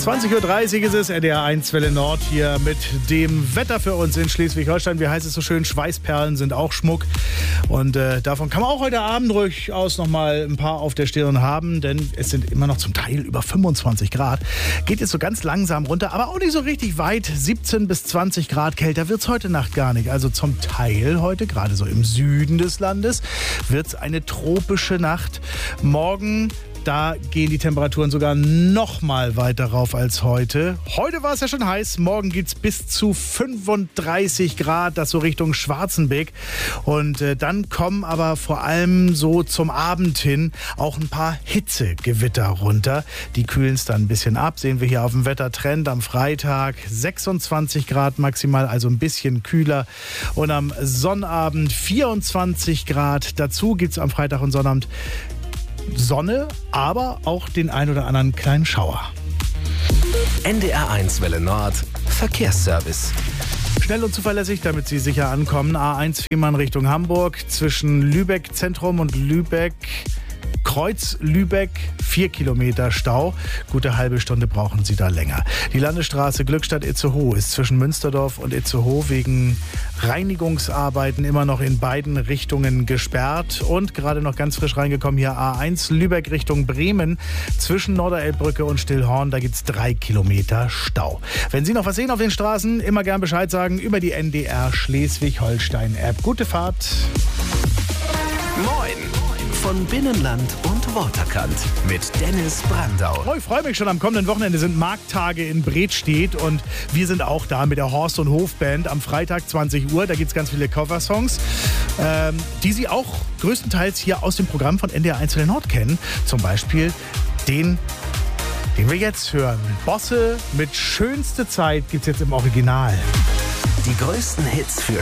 20.30 Uhr ist es, NDR 1 Welle Nord hier mit dem Wetter für uns in Schleswig-Holstein. Wie heißt es so schön, Schweißperlen sind auch Schmuck. Und davon kann man auch heute Abend durchaus noch mal ein paar auf der Stirn haben, denn es sind immer noch zum Teil über 25 Grad. Geht jetzt so ganz langsam runter, aber auch nicht so richtig weit. 17 bis 20 Grad kälter wird es heute Nacht gar nicht. Also zum Teil heute, gerade so im Süden des Landes, wird es eine tropische Nacht. Morgen, da gehen die Temperaturen sogar noch mal weiter rauf als heute. Heute war es ja schon heiß, morgen gibt es bis zu 35 Grad, das so Richtung Schwarzenbeck. Und dann kommen aber vor allem so zum Abend hin auch ein paar Hitzegewitter runter. Die kühlen es dann ein bisschen ab, sehen wir hier auf dem Wettertrend. Am Freitag 26 Grad maximal, also ein bisschen kühler. Und am Sonnabend 24 Grad. Dazu gibt es am Freitag und Sonnabend Sonne, aber auch den ein oder anderen kleinen Schauer. NDR 1 Welle Nord Verkehrsservice. Schnell und zuverlässig, damit Sie sicher ankommen. A1 Fehmarn Richtung Hamburg zwischen Lübeck Zentrum und Lübeck Kreuz Lübeck, 4 Kilometer Stau. Gute halbe Stunde brauchen Sie da länger. Die Landesstraße Glückstadt-Itzehoe ist zwischen Münsterdorf und Itzehoe wegen Reinigungsarbeiten immer noch in beiden Richtungen gesperrt. Und gerade noch ganz frisch reingekommen hier A1 Lübeck Richtung Bremen zwischen Norderelbbrücke und Stillhorn. Da gibt es 3 Kilometer Stau. Wenn Sie noch was sehen auf den Straßen, immer gern Bescheid sagen über die NDR Schleswig-Holstein-App. Gute Fahrt. Moin! Von Binnenland und Waterkant mit Dennis Brandau. Oh, ich freue mich schon. Am kommenden Wochenende sind Markttage in Bredstedt und wir sind auch da mit der Horst und Hof Band am Freitag 20 Uhr. Da gibt es ganz viele Coversongs, die Sie auch größtenteils hier aus dem Programm von NDR 1 Welle Nord kennen. Zum Beispiel den wir jetzt hören. Bosse mit Schönste Zeit gibt es jetzt im Original. Die größten Hits für